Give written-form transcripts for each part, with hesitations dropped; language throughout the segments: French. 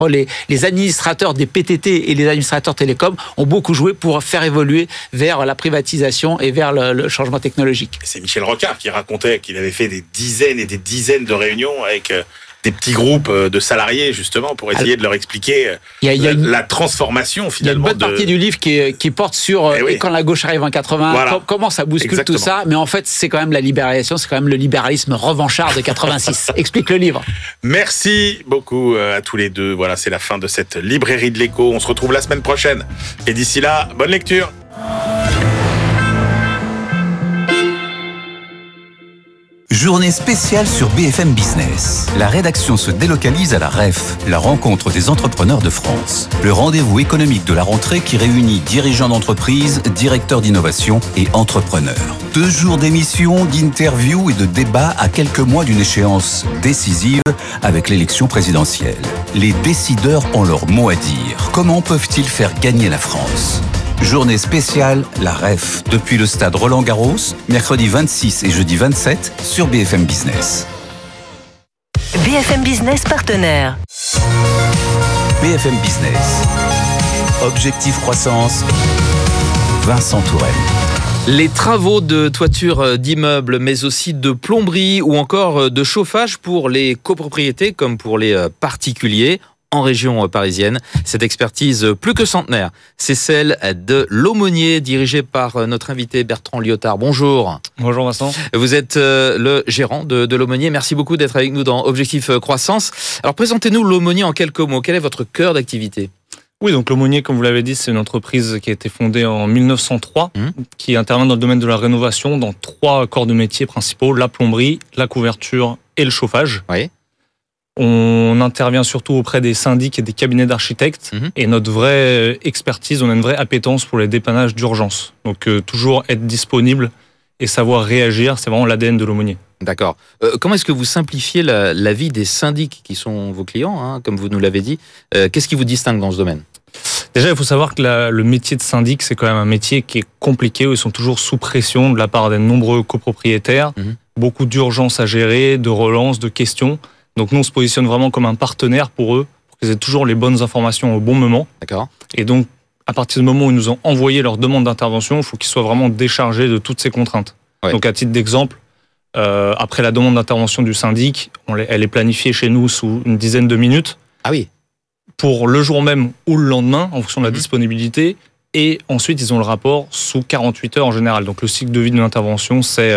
Les administrateurs des PTT et les administrateurs télécoms ont beaucoup joué pour faire évoluer vers la privatisation et vers le changement technologique. C'est Michel Rocard qui racontait qu'il avait fait des dizaines et des dizaines de réunions avec des petits groupes de salariés, justement, pour essayer de leur expliquer la transformation, finalement. Il y a une bonne partie du livre qui porte sur et quand la gauche arrive en 80, comment ça bouscule tout ça. Mais en fait, c'est quand même la libéralisation, c'est quand même le libéralisme revanchard de 86. Explique le livre. Merci beaucoup à tous les deux. Voilà, c'est la fin de cette librairie de l'écho. On se retrouve la semaine prochaine. Et d'ici là, bonne lecture. Journée spéciale sur BFM Business. La rédaction se délocalise à la REF, la rencontre des entrepreneurs de France. Le rendez-vous économique de la rentrée qui réunit dirigeants d'entreprise, directeurs d'innovation et entrepreneurs. 2 jours d'émissions, d'interviews et de débats à quelques mois d'une échéance décisive avec l'élection présidentielle. Les décideurs ont leur mot à dire. Comment peuvent-ils faire gagner la France ? Journée spéciale, la REF, depuis le stade Roland-Garros, mercredi 26 et jeudi 27 sur BFM Business. BFM Business partenaire. BFM Business. Objectif croissance, Vincent Tourelle. Les travaux de toiture d'immeubles, mais aussi de plomberie ou encore de chauffage pour les copropriétés comme pour les particuliers. En région parisienne. Cette expertise plus que centenaire, c'est celle de l'Aumônier, dirigée par notre invité Bertrand Liotard. Bonjour. Bonjour Vincent. Vous êtes le gérant de l'Aumônier. Merci beaucoup d'être avec nous dans Objectif Croissance. Alors présentez-nous l'Aumônier en quelques mots. Quel est votre cœur d'activité ? Oui, donc l'Aumônier, comme vous l'avez dit, c'est une entreprise qui a été fondée en 1903, qui intervient dans le domaine de la rénovation dans 3 corps de métiers principaux, la plomberie, la couverture et le chauffage. Oui. On intervient surtout auprès des syndics et des cabinets d'architectes. Et notre vraie expertise, on a une vraie appétence pour les dépannages d'urgence. Donc toujours être disponible et savoir réagir, c'est vraiment l'ADN de l'Aumônier. D'accord. Comment est-ce que vous simplifiez la vie des syndics qui sont vos clients, comme vous nous l'avez dit ? Qu'est-ce qui vous distingue dans ce domaine ? Déjà, il faut savoir que le métier de syndic, c'est quand même un métier qui est compliqué, où ils sont toujours sous pression de la part des nombreux copropriétaires. Beaucoup d'urgences à gérer, de relances, de questions. Donc nous, on se positionne vraiment comme un partenaire pour eux, pour qu'ils aient toujours les bonnes informations au bon moment. D'accord. Et donc, à partir du moment où ils nous ont envoyé leur demande d'intervention, il faut qu'ils soient vraiment déchargés de toutes ces contraintes. Ouais. Donc à titre d'exemple, après la demande d'intervention du syndic, elle est planifiée chez nous sous une dizaine de minutes. Ah oui. Pour le jour même ou le lendemain, en fonction de la disponibilité. Et ensuite, ils ont le rapport sous 48 heures en général. Donc le cycle de vie de l'intervention, c'est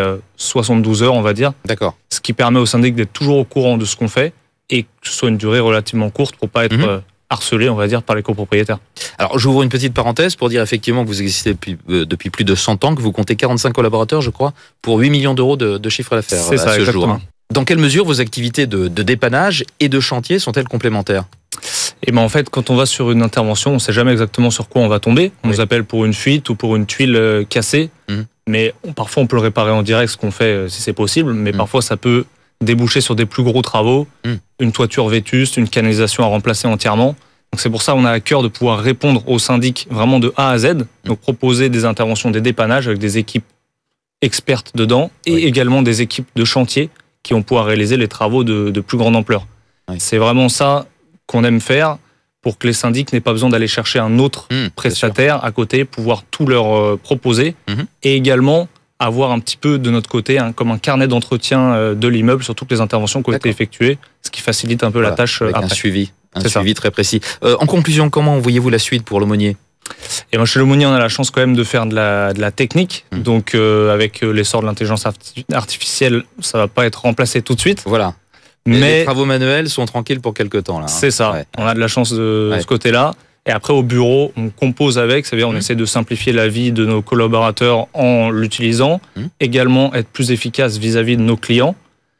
72 heures, on va dire. D'accord. Ce qui permet au syndic d'être toujours au courant de ce qu'on fait et que ce soit une durée relativement courte pour pas être harcelé, on va dire, par les copropriétaires. Alors, j'ouvre une petite parenthèse pour dire effectivement que vous existez depuis plus de 100 ans, que vous comptez 45 collaborateurs, je crois, pour 8 millions d'euros de chiffre d'affaires c'est ça, à ce exactement. jour. Dans quelle mesure vos activités de dépannage et de chantier sont-elles complémentaires ? Et ben en fait, quand on va sur une intervention, on ne sait jamais exactement sur quoi on va tomber. On nous appelle pour une fuite ou pour une tuile cassée. Mais parfois, on peut le réparer en direct, ce qu'on fait si c'est possible. Mais parfois, ça peut déboucher sur des plus gros travaux, une toiture vétuste, une canalisation à remplacer entièrement. Donc c'est pour ça qu'on a à cœur de pouvoir répondre aux syndics vraiment de A à Z. Donc proposer des interventions, des dépannages avec des équipes expertes dedans et également des équipes de chantier qui vont pouvoir réaliser les travaux de plus grande ampleur. C'est vraiment ça qu'on aime faire pour que les syndics n'aient pas besoin d'aller chercher un autre prestataire à côté, pouvoir tout leur proposer et également avoir un petit peu de notre côté comme un carnet d'entretien de l'immeuble sur toutes les interventions qui ont été effectuées, ce qui facilite un peu la tâche avec après. Un suivi très précis. En conclusion, comment voyez-vous la suite pour l'Aumônier ? Et moi, chez l'Aumônier, on a la chance quand même de faire de la technique. Donc, avec l'essor de l'intelligence artificielle, ça va pas être remplacé tout de suite. Voilà. Mais les travaux manuels sont tranquilles pour quelque temps là. C'est ça. Ouais. On a de la chance de ce côté-là. Et après, au bureau, on compose avec. C'est-à-dire, on essaie de simplifier la vie de nos collaborateurs en l'utilisant. Également, être plus efficace vis-à-vis de nos clients.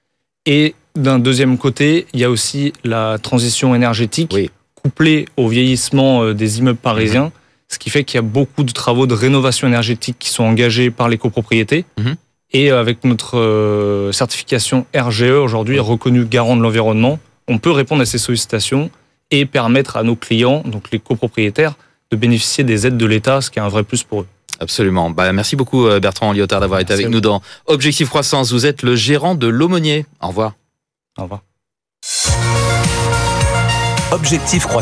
Et d'un deuxième côté, il y a aussi la transition énergétique couplée au vieillissement des immeubles parisiens. Ce qui fait qu'il y a beaucoup de travaux de rénovation énergétique qui sont engagés par les copropriétés. Et avec notre certification RGE aujourd'hui, reconnue garant de l'environnement, on peut répondre à ces sollicitations et permettre à nos clients, donc les copropriétaires, de bénéficier des aides de l'État, ce qui est un vrai plus pour eux. Absolument. Merci beaucoup Bertrand Liotard d'avoir été avec nous dans Objectif Croissance. Vous êtes le gérant de l'Aumônier. Au revoir. Au revoir. Objectif Croissance.